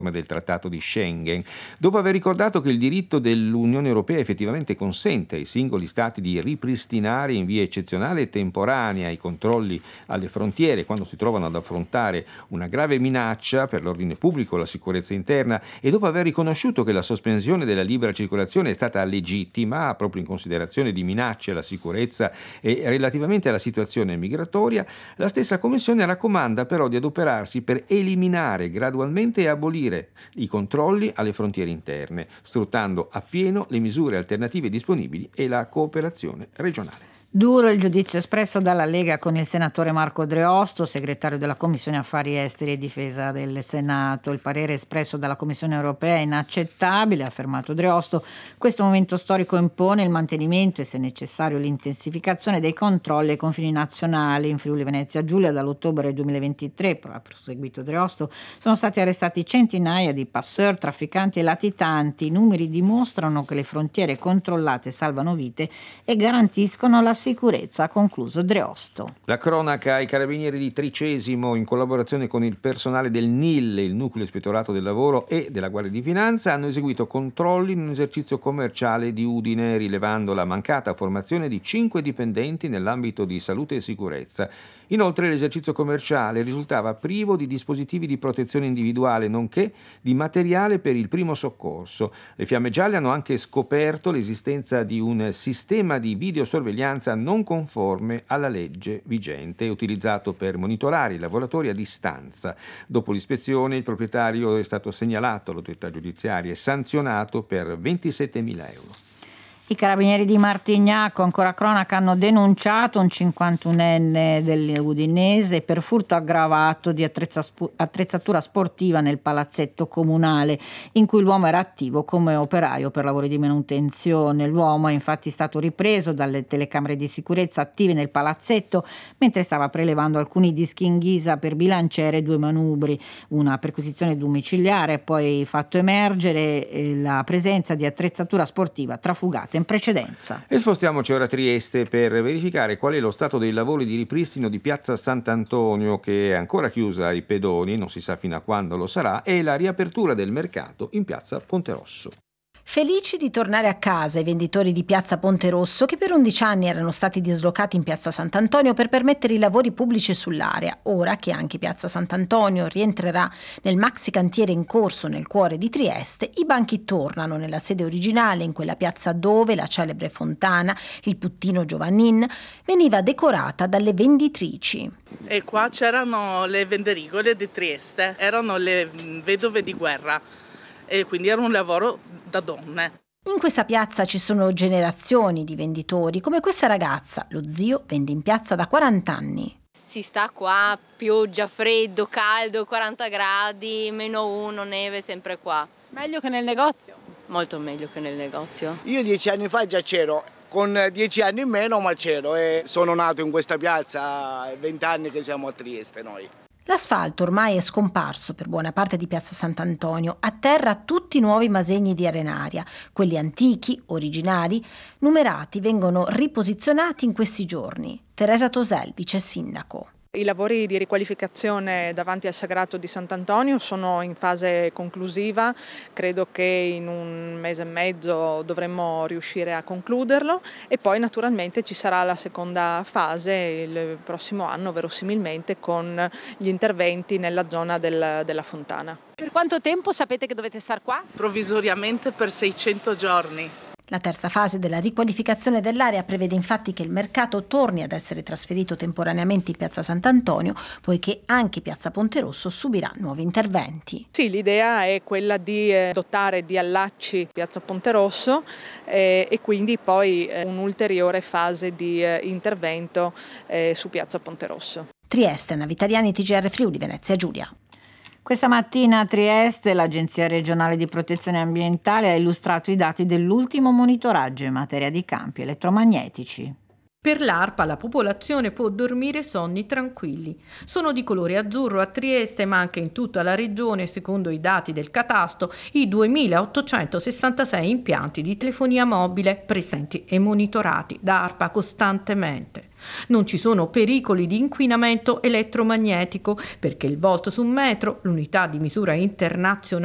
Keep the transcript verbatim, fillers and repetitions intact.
del Trattato di Schengen, dopo aver ricordato che il diritto dell'Unione Europea effettivamente consente ai singoli Stati di ripristinare in via eccezionale e temporanea i controlli alle frontiere quando si trovano ad affrontare una grave minaccia per l'ordine pubblico o la sicurezza interna, e dopo aver riconosciuto che la sospensione della libera circolazione è stata legittima proprio in considerazione di minacce alla sicurezza e relativamente alla situazione migratoria, la stessa Commissione raccomanda però di adoperarsi per eliminare gradualmente e abolire i controlli alle frontiere interne, sfruttando appieno le misure alternative disponibili e la cooperazione regionale. Duro il giudizio espresso dalla Lega con il senatore Marco Dreosto, segretario della Commissione Affari Esteri e Difesa del Senato. Il parere espresso dalla Commissione Europea è inaccettabile, ha affermato Dreosto. Questo momento storico impone il mantenimento e, se necessario, l'intensificazione dei controlli ai confini nazionali. In Friuli Venezia Giulia dall'ottobre duemilaventitré, ha proseguito Dreosto, sono stati arrestati centinaia di passeur, trafficanti e latitanti. I numeri dimostrano che le frontiere controllate salvano vite e garantiscono la sicurezza, ha concluso Dreosto. La cronaca: i carabinieri di Tricesimo, in collaborazione con il personale del N I L, il Nucleo Ispettorato del Lavoro, e della Guardia di Finanza, hanno eseguito controlli in un esercizio commerciale di Udine, rilevando la mancata formazione di cinque dipendenti nell'ambito di salute e sicurezza. Inoltre l'esercizio commerciale risultava privo di dispositivi di protezione individuale, nonché di materiale per il primo soccorso. Le Fiamme Gialle hanno anche scoperto l'esistenza di un sistema di videosorveglianza non conforme alla legge vigente, utilizzato per monitorare i lavoratori a distanza. Dopo l'ispezione il proprietario è stato segnalato all'autorità giudiziaria e sanzionato per ventisettemila euro. I carabinieri di Martignacco, ancora cronaca, hanno denunciato un cinquantunenne dell'Udinese per furto aggravato di attrezzatura sportiva nel palazzetto comunale, in cui l'uomo era attivo come operaio per lavori di manutenzione. L'uomo è infatti stato ripreso dalle telecamere di sicurezza attive nel palazzetto mentre stava prelevando alcuni dischi in ghisa per bilanciere e due manubri. Una perquisizione domiciliare ha poi fatto emergere la presenza di attrezzatura sportiva trafugata in precedenza. E spostiamoci ora a Trieste per verificare qual è lo stato dei lavori di ripristino di piazza Sant'Antonio, che è ancora chiusa ai pedoni, non si sa fino a quando lo sarà, e la riapertura del mercato in piazza Ponte Rosso. Felici di tornare a casa i venditori di piazza Ponte Rosso, che per undici anni erano stati dislocati in piazza Sant'Antonio per permettere i lavori pubblici sull'area. Ora che anche piazza Sant'Antonio rientrerà nel maxi cantiere in corso nel cuore di Trieste, i banchi tornano nella sede originale, in quella piazza dove la celebre fontana, il Puttino Giovannin, veniva decorata dalle venditrici. E qua c'erano le venderigole di Trieste, erano le vedove di guerra, e quindi era un lavoro da donne. In questa piazza ci sono generazioni di venditori, come questa ragazza. Lo zio vende in piazza da quaranta anni. Si sta qua, pioggia, freddo, caldo, quaranta gradi, meno uno, neve, sempre qua. Meglio che nel negozio? Molto meglio che nel negozio. Io dieci anni fa già c'ero, con dieci anni in meno ma c'ero, e sono nato in questa piazza, vent'anni che siamo a Trieste noi. L'asfalto ormai è scomparso per buona parte di piazza Sant'Antonio, a terra tutti i nuovi masegni di arenaria. Quelli antichi, originali, numerati, vengono riposizionati in questi giorni. Teresa Tosel, vice sindaco. I lavori di riqualificazione davanti al Sagrato di Sant'Antonio sono in fase conclusiva, credo che in un mese e mezzo dovremmo riuscire a concluderlo, e poi naturalmente ci sarà la seconda fase il prossimo anno verosimilmente con gli interventi nella zona del, della fontana. Per quanto tempo sapete che dovete star qua? Provvisoriamente per seicento giorni. La terza fase della riqualificazione dell'area prevede infatti che il mercato torni ad essere trasferito temporaneamente in piazza Sant'Antonio, poiché anche piazza Ponte Rosso subirà nuovi interventi. Sì, l'idea è quella di eh, dotare di allacci piazza Ponte Rosso eh, e quindi poi eh, un'ulteriore fase di eh, intervento eh, su piazza Ponte Rosso. Trieste, Navitariani, T G R Friuli, Venezia Giulia. Questa mattina a Trieste l'Agenzia regionale di protezione ambientale ha illustrato i dati dell'ultimo monitoraggio in materia di campi elettromagnetici. Per l'ARPA la popolazione può dormire sonni tranquilli. Sono di colore azzurro a Trieste, ma anche in tutta la regione, secondo i dati del catasto, i duemilaottocentosessantasei impianti di telefonia mobile presenti e monitorati da ARPA costantemente. Non ci sono pericoli di inquinamento elettromagnetico perché il volt su metro, l'unità di misura internazionale